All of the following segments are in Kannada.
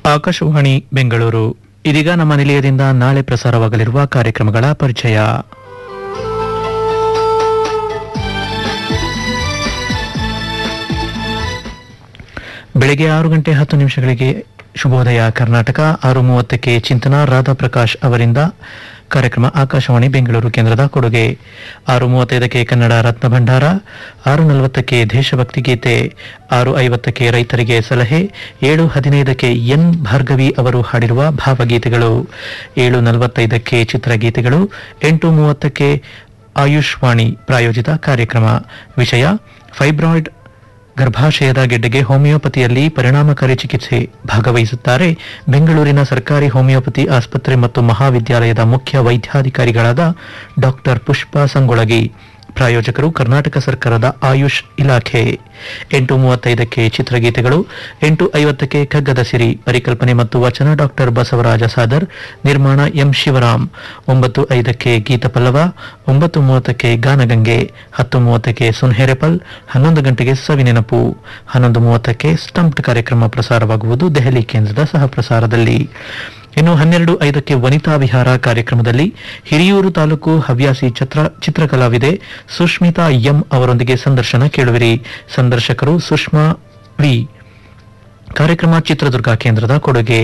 ಆಕಾಶವಾಣಿ ಬೆಂಗಳೂರು. ಇದೀಗ ನಮ್ಮ ನಿಲಯದಿಂದ ನಾಳೆ ಪ್ರಸಾರವಾಗಲಿರುವ ಕಾರ್ಯಕ್ರಮಗಳ ಪರಿಚಯ. ಬೆಳಗ್ಗೆ 6:10 ಶುಭೋದಯ ಕರ್ನಾಟಕ. 6:30 ಚಿಂತನ ರಾಧಾಪ್ರಕಾಶ್ ಅವರಿಂದ ಕಾರ್ಯಕ್ರಮ ಆಕಾಶವಾಣಿ ಬೆಂಗಳೂರು ಕೇಂದ್ರದ ಕೊಡುಗೆ. 6:35 ಕನ್ನಡ ರತ್ನ ಭಂಡಾರ. 6:40 ದೇಶಭಕ್ತಿ ಗೀತೆ. 6:50 ರೈತರಿಗೆ ಸಲಹೆ. 7:15 ಎನ್ ಭಾರ್ಗವಿ ಅವರು ಹಾಡಿರುವ ಭಾವಗೀತೆಗಳು. 7:45 ಚಿತ್ರಗೀತೆಗಳು. 8:30 ಆಯುಷ್ವಾಣಿ ಪ್ರಾಯೋಜಿತ ಕಾರ್ಯಕ್ರಮ. ವಿಷಯ ಫೈಬ್ರಾಯ್ಡ್ ಗರ್ಭಾಶಯದ ಗೆಡ್ಡೆಗೆ ಹೋಮಿಯೋಪತಿಯಲ್ಲಿ ಪರಿಣಾಮಕಾರಿ ಚಿಕಿತ್ಸೆ. ಭಾಗವಹಿಸುತ್ತಾರೆ ಬೆಂಗಳೂರಿನ ಸರ್ಕಾರಿ ಹೋಮಿಯೋಪತಿ ಆಸ್ಪತ್ರೆ ಮತ್ತು ಮಹಾವಿದ್ಯಾಲಯದ ಮುಖ್ಯ ವೈದ್ಯಾಧಿಕಾರಿಗಳಾದ ಡಾಕ್ಟರ್ ಪುಷ್ಪಾ ಸಂಗೊಳಗಿ. ಪ್ರಾಯೋಜಕರು ಕರ್ನಾಟಕ ಸರ್ಕಾರದ ಆಯುಷ್ ಇಲಾಖೆ. 8:35 ಚಿತ್ರಗೀತೆಗಳು. 8:50 ಕಗ್ಗದ ಸಿರಿ. ಪರಿಕಲ್ಪನೆ ಮತ್ತು ವಚನ ಡಾಕ್ಟರ್ ಬಸವರಾಜ ಸಾದರ್. ನಿರ್ಮಾಣ ಎಂ ಶಿವರಾಮ್. 9:05 ಗೀತ ಪಲ್ಲವ. 9:30 ಗಾನಗಂಗೆ. 10:30 ಸುನ್ಹೆರೆಪಲ್. 11 ಗಂಟೆಗೆ ಸವಿನೆನಪು. 11:30 ಸ್ಟಂಪ್ಡ್ ಕಾರ್ಯಕ್ರಮ ಪ್ರಸಾರವಾಗುವುದು ದೆಹಲಿ ಕೇಂದ್ರದ ಸಹ ಪ್ರಸಾರದಲ್ಲಿ. ಇನ್ನು 12:05 ವನಿತಾ ವಿಹಾರ ಕಾರ್ಯಕ್ರಮದಲ್ಲಿ ಹಿರಿಯೂರು ತಾಲೂಕು ಹವ್ಯಾಸಿ ಚಿತ್ರಕಲಾವಿದೆ ಸುಷ್ಮಿತಾ ಎಂ ಅವರೊಂದಿಗೆ ಸಂದರ್ಶನ ಕೇಳುವಿರಿ. ಸಂದರ್ಶಕರು ಸುಷ್ಮಾ ವಿ. ಕಾರ್ಯಕ್ರಮ ಚಿತ್ರದುರ್ಗ ಕೇಂದ್ರದ ಕೊಡುಗೆ.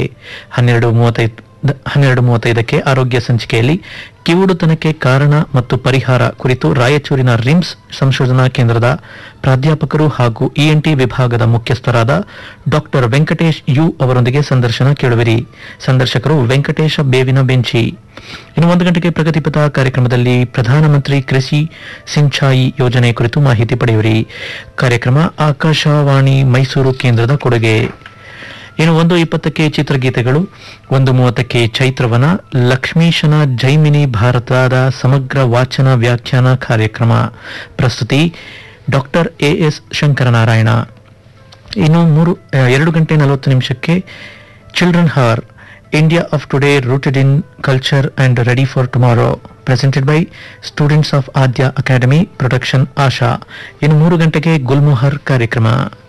12:35 ಆರೋಗ್ಯ ಸಂಚಿಕೆಯಲ್ಲಿ ಕಿವುಡುತನಕ್ಕೆ ಕಾರಣ ಮತ್ತು ಪರಿಹಾರ ಕುರಿತು ರಾಯಚೂರಿನ ರಿಮ್ಸ್ ಸಂಶೋಧನಾ ಕೇಂದ್ರದ ಪ್ರಾಧ್ಯಾಪಕರು ಹಾಗೂ ಇಎನ್ಟಿ ವಿಭಾಗದ ಮುಖ್ಯಸ್ಥರಾದ ಡಾಕ್ಟರ್ ವೆಂಕಟೇಶ್ ಯು ಅವರೊಂದಿಗೆ ಸಂದರ್ಶನ ಕೇಳುವಿರಿ. ಸಂದರ್ಶಕರು ವೆಂಕಟೇಶ ಬೇವಿನ ಬೆಂಚಿ. ಇನ್ನು 1 ಗಂಟೆಗೆ ಪ್ರಗತಿಪಥ ಕಾರ್ಯಕ್ರಮದಲ್ಲಿ ಪ್ರಧಾನಮಂತ್ರಿ ಕೃಷಿ ಸಿಂಚಾಯಿ ಯೋಜನೆ ಕುರಿತು ಮಾಹಿತಿ ಪಡೆಯುವಿರಿ. ಕಾರ್ಯಕ್ರಮ ಆಕಾಶವಾಣಿ ಮೈಸೂರು ಕೇಂದ್ರದ ಕೊಡುಗೆ. ಇನ್ನು 1:20 ಚಿತ್ರಗೀತೆಗಳು. 1:30 ಚೈತ್ರವನ. ಲಕ್ಷ್ಮೀಶನ ಜೈಮಿನಿ ಭಾರತದ ಸಮಗ್ರ ವಾಚನ ವ್ಯಾಖ್ಯಾನ ಕಾರ್ಯಕ್ರಮ. ಪ್ರಸ್ತುತಿ ಡಾಕ್ಟರ್ ಎಎಸ್ ಶಂಕರನಾರಾಯಣ. ಇನ್ನು 2:40 children R. India of today rooted in culture and ready for tomorrow. Presented by students of Adya academy. Production ಆಶಾ. ಇನ್ನು 3 ಗಂಟೆಗೆ ಗುಲ್ಮೋಹರ್ ಕಾರ್ಯಕ್ರಮ.